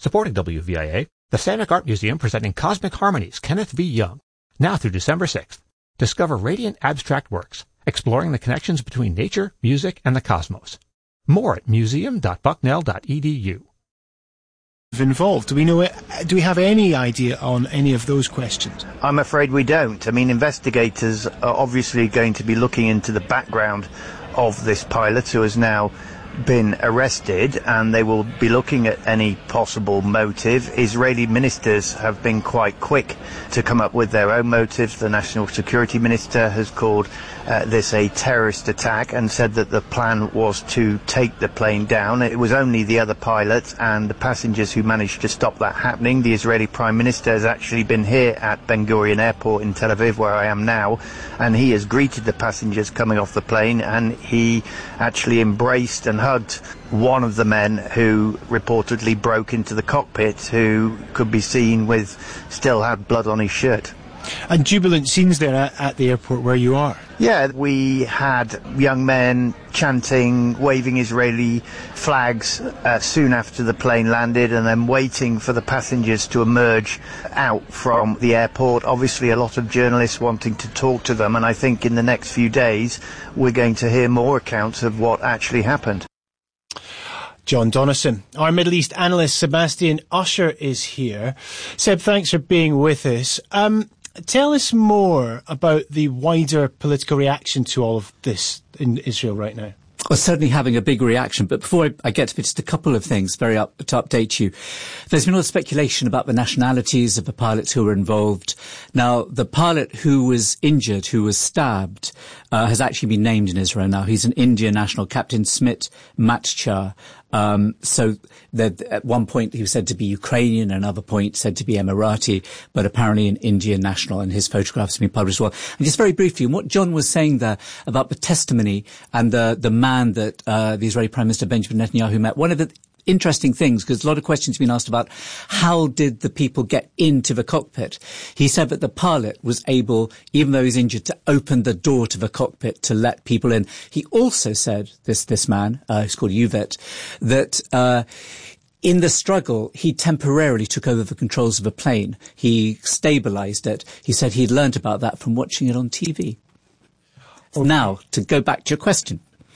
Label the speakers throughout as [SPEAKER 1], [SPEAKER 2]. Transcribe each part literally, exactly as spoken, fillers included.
[SPEAKER 1] Supporting W V I A, the Samick Art Museum presenting Cosmic Harmonies, Kenneth V. Young, now through December sixth. Discover radiant abstract works, exploring the connections between nature, music, and the cosmos. More at museum dot bucknell dot e d u.
[SPEAKER 2] Involved? Do we know it? Do we have any idea on any of those questions?
[SPEAKER 3] I'm afraid we don't. I mean, investigators are obviously going to be looking into the background of this pilot who has now been arrested, and they will be looking at any possible motive. Israeli ministers have been quite quick to come up with their own motives. The National Security Minister has called uh, this a terrorist attack and said that the plan was to take the plane down. It was only the other pilots and the passengers who managed to stop that happening. The Israeli Prime Minister has actually been here at Ben Gurion Airport in Tel Aviv, where I am now, and he has greeted the passengers coming off the plane, and he actually embraced and hugged one of the men who reportedly broke into the cockpit, who could be seen with, still had blood on his shirt.
[SPEAKER 2] And jubilant scenes there at, at the airport where you are.
[SPEAKER 3] Yeah, we had young men chanting, waving Israeli flags uh, soon after the plane landed, and then waiting for the passengers to emerge out from the airport. Obviously a lot of journalists wanting to talk to them, and I think in the next few days we're going to hear more accounts of what actually happened.
[SPEAKER 2] John Donnison. Our Middle East analyst Sebastian Usher is here. Seb, thanks for being with us. Um, tell us more about the wider political reaction to all of this in Israel right now.
[SPEAKER 4] Well, certainly having a big reaction. But before I, I get to it, just a couple of things very up, to update you. There's been a lot of speculation about the nationalities of the pilots who were involved. Now, the pilot who was injured, who was stabbed, uh, has actually been named in Israel now. He's an Indian national, Captain Smit Matchar. Um, so that at one point he was said to be Ukrainian, at another point said to be Emirati, but apparently an Indian national, and his photographs have been published as well. And just very briefly, what John was saying there about the testimony and the, the man that, uh, the Israeli Prime Minister Benjamin Netanyahu met, one of the interesting things, because a lot of questions have been asked about how did the people get into the cockpit. He said that the pilot was able, even though he's injured, to open the door to the cockpit to let people in. He also said, this this man, uh, who's called Yuvet, that uh in the struggle, he temporarily took over the controls of a plane. He stabilized it. He said he'd learned about that from watching it on T V. Okay. Now, to go back to your question.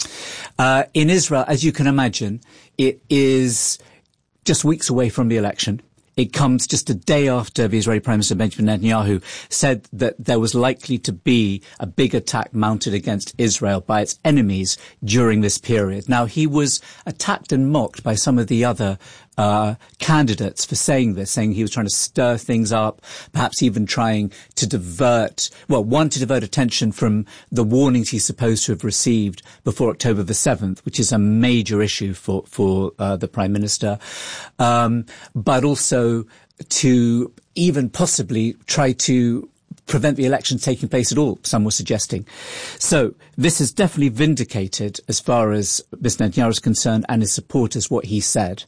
[SPEAKER 4] Uh, in Israel, as you can imagine, it is just weeks away from the election. It comes just a day after the Israeli Prime Minister Benjamin Netanyahu said that there was likely to be a big attack mounted against Israel by its enemies during this period. Now, he was attacked and mocked by some of the other uh candidates for saying this, saying he was trying to stir things up, perhaps even trying to divert, well, one, to divert attention from the warnings he's supposed to have received before October the seventh, which is a major issue for, for uh, the Prime Minister, um, but also to even possibly try to prevent the election taking place at all, some were suggesting. So this has definitely vindicated, as far as Mister Netanyahu is concerned, and his supporters, what he said.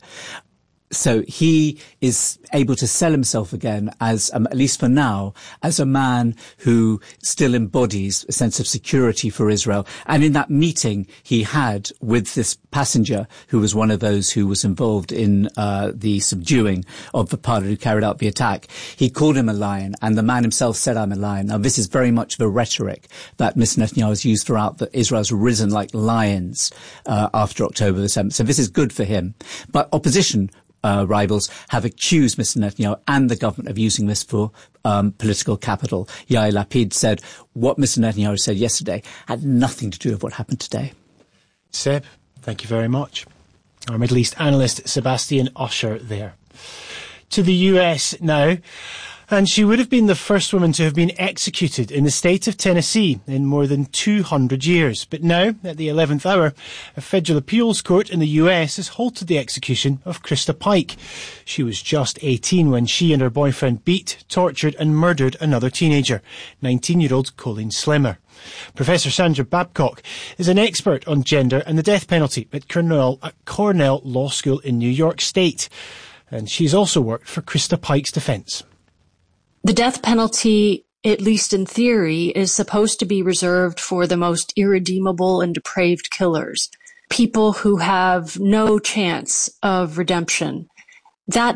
[SPEAKER 4] So he is able to sell himself again as, um, at least for now, as a man who still embodies a sense of security for Israel. And in that meeting he had with this passenger, who was one of those who was involved in uh, the subduing of the pilot who carried out the attack, he called him a lion, and the man himself said, "I'm a lion." Now, this is very much the rhetoric that Mister Netanyahu has used throughout, that Israel's risen like lions uh, after October the seventh. So this is good for him. But opposition Uh, rivals have accused Mister Netanyahu and the government of using this for um, political capital. Yair Lapid said what Mister Netanyahu said yesterday had nothing to do with what happened today.
[SPEAKER 2] Seb, thank you very much. Our Middle East analyst Sebastian Usher there. To the U S now. And she would have been the first woman to have been executed in the state of Tennessee in more than two hundred years. But now, at the eleventh hour, a federal appeals court in the U S has halted the execution of Krista Pike. She was just eighteen when she and her boyfriend beat, tortured and murdered another teenager, nineteen-year-old Colleen Slimmer. Professor Sandra Babcock is an expert on gender and the death penalty at Cornell, at Cornell Law School in New York State. And she's also worked for Krista Pike's defence.
[SPEAKER 5] The death penalty, at least in theory, is supposed to be reserved for the most irredeemable and depraved killers, people who have no chance of redemption. That